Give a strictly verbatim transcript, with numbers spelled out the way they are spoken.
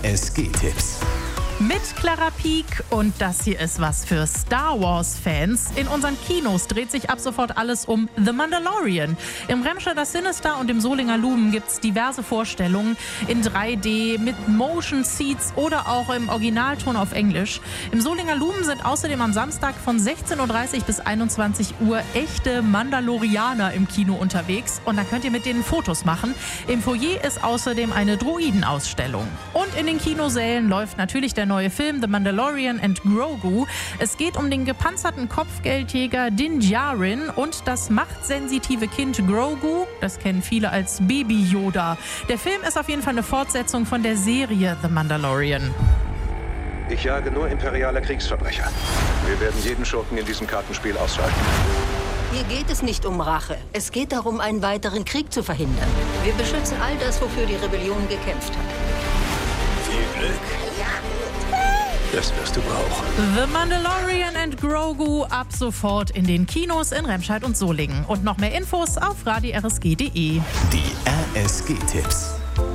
S G-Tipps. Mit Clara Pieck und das hier ist was für Star Wars-Fans. In unseren Kinos dreht sich ab sofort alles um The Mandalorian. Im Remscheider Cinestar und im Solinger Lumen gibt es diverse Vorstellungen in drei D mit Motion Seats oder auch im Originalton auf Englisch. Im Solinger Lumen sind außerdem am Samstag von sechzehn Uhr dreißig bis einundzwanzig Uhr echte Mandalorianer im Kino unterwegs und da könnt ihr mit denen Fotos machen. Im Foyer ist außerdem eine Droidenausstellung. Und in den Kinosälen läuft natürlich der neue Film The Mandalorian and Grogu. Es geht um den gepanzerten Kopfgeldjäger Din Djarin und das machtsensitive Kind Grogu. Das kennen viele als Baby Yoda. Der Film ist auf jeden Fall eine Fortsetzung von der Serie The Mandalorian. Ich jage nur imperiale Kriegsverbrecher. Wir werden jeden Schurken in diesem Kartenspiel ausschalten. Hier geht es nicht um Rache. Es geht darum, einen weiteren Krieg zu verhindern. Wir beschützen all das, wofür die Rebellion gekämpft hat. Viel Glück. Das wirst du brauchen. The Mandalorian and Grogu ab sofort in den Kinos in Remscheid und Solingen. Und noch mehr Infos auf radio r s g punkt d e. Die R S G-Tipps.